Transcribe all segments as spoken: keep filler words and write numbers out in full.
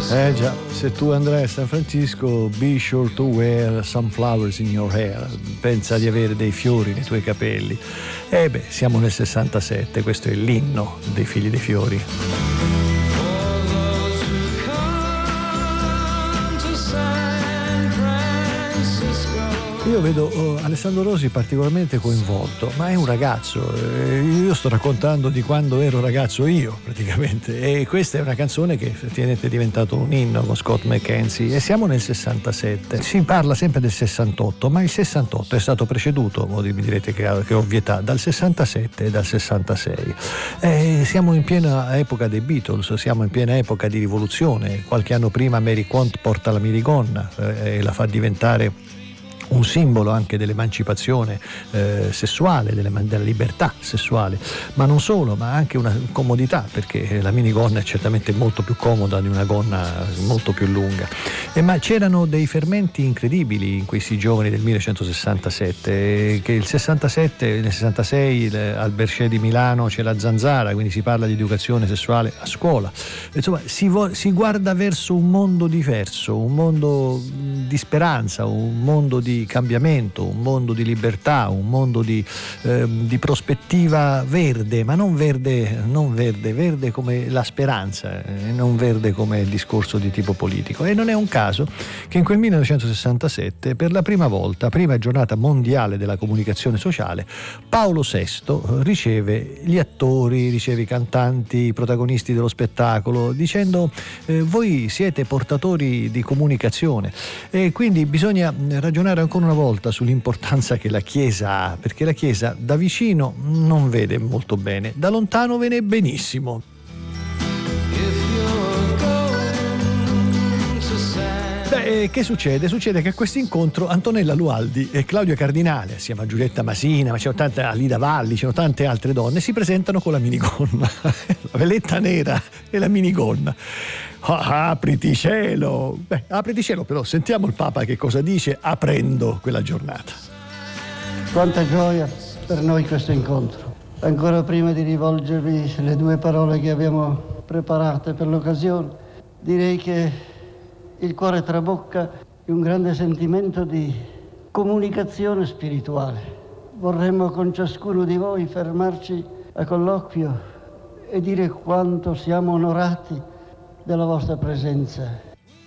Eh già, se tu andrai a San Francisco, be sure to wear some flowers in your hair. Pensa di avere dei fiori nei tuoi capelli. Eh beh, siamo nel sessantasette, questo è l'inno dei Figli dei Fiori. Io vedo oh, Alessandro Rosi particolarmente coinvolto, ma è un ragazzo. Eh, io sto raccontando di quando ero ragazzo io, praticamente, e questa è una canzone che effettivamente è diventato un inno con Scott McKenzie, e siamo nel sessantasette. Si parla sempre del sessantotto, ma il sessantotto è stato preceduto, voi mi direte che, che ovvietà, dal sessantasette e dal sessantasei. Eh, siamo in piena epoca dei Beatles, siamo in piena epoca di rivoluzione. Qualche anno prima Mary Quant porta la minigonna eh, e la fa diventare un simbolo anche dell'emancipazione eh, sessuale, delle, della libertà sessuale, ma non solo, ma anche una comodità, perché la minigonna è certamente molto più comoda di una gonna molto più lunga. E ma c'erano dei fermenti incredibili in questi giovani del millenovecentosessantasette, che il sessantasette, nel sessantasei al Bercé di Milano c'è la zanzara, quindi si parla di educazione sessuale a scuola. Insomma, si, vo- si guarda verso un mondo diverso, un mondo di speranza, un mondo di cambiamento, un mondo di libertà, un mondo di, eh, di prospettiva verde, ma non verde, non verde, verde come la speranza, e non verde come il discorso di tipo politico. E non è un caso che in quel millenovecentosessantasette, per la prima volta, prima giornata mondiale della comunicazione sociale, Paolo sesto riceve gli attori, riceve i cantanti, i protagonisti dello spettacolo, dicendo eh, voi siete portatori di comunicazione, e quindi bisogna ragionare ancora una volta sull'importanza che la Chiesa ha, perché la Chiesa da vicino non vede molto bene, da lontano vede benissimo. Beh, che succede? Succede che a questo incontro Antonella Lualdi e Claudia Cardinale, assieme a Giulietta Masina, ma c'erano tante, Alida Valli, c'erano tante altre donne, si presentano con la minigonna, la veletta nera e la minigonna. Ah, apriti cielo! Beh, apriti cielo, però sentiamo il Papa che cosa dice aprendo quella giornata. Quanta gioia per noi questo incontro. Ancora prima di rivolgervi le due parole che abbiamo preparate per l'occasione, direi che il cuore trabocca di un grande sentimento di comunicazione spirituale. Vorremmo con ciascuno di voi fermarci a colloquio e dire quanto siamo onorati della vostra presenza.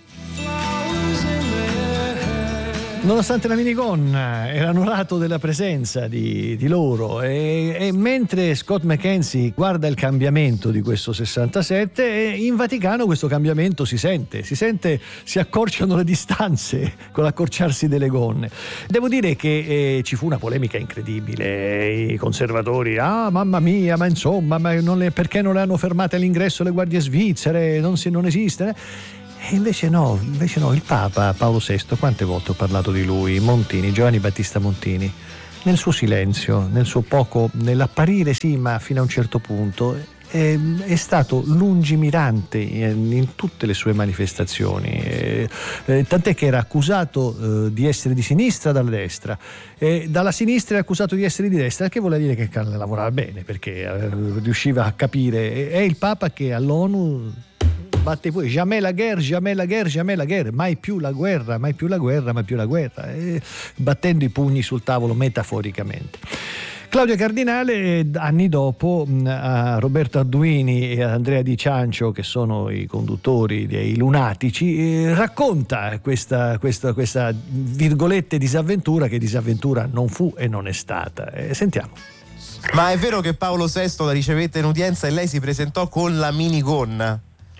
Nonostante la minigonna, era onorato della presenza di, di loro, e, e mentre Scott McKenzie guarda il cambiamento di questo sessantasette, in Vaticano questo cambiamento si sente, si sente, si accorciano le distanze con l'accorciarsi delle gonne. Devo dire che eh, ci fu una polemica incredibile, i conservatori, ah mamma mia, ma insomma, ma non le, perché non le hanno fermate all'ingresso le guardie svizzere, non, si, non esiste, E invece no, invece no, il Papa Paolo sesto, quante volte ho parlato di lui, Montini, Giovanni Battista Montini, nel suo silenzio, nel suo poco, nell'apparire sì, ma fino a un certo punto, è, è stato lungimirante in, in tutte le sue manifestazioni, eh, eh, tant'è che era accusato eh, di essere di sinistra dalla destra, e dalla sinistra è accusato di essere di destra, che vuol dire che lavorava bene, perché eh, riusciva a capire. È il Papa che all'ONU batte poi jamais la guerra, jamais la guerra, jamais la guerra, mai più la guerra, mai più la guerra, mai più la guerra, e battendo i pugni sul tavolo metaforicamente. Claudia Cardinale, anni dopo, a Roberto Arduini e a Andrea Di Ciancio, che sono i conduttori dei Lunatici, eh, racconta questa, questa, questa virgolette disavventura, che disavventura non fu e non è stata. Eh, sentiamo. Ma è vero che Paolo sesto la ricevette in udienza e lei si presentò con la minigonna?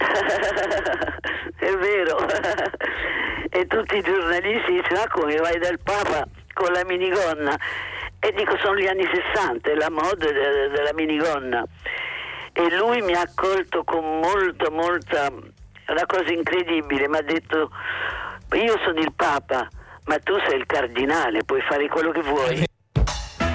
È vero. E tutti i giornalisti dicono: ah, come vai dal Papa con la minigonna? E dico, sono gli anni sessanta, è la moda de- della minigonna. E lui mi ha accolto con molta, molta, una cosa incredibile, mi ha detto: io sono il Papa, ma tu sei il cardinale, puoi fare quello che vuoi.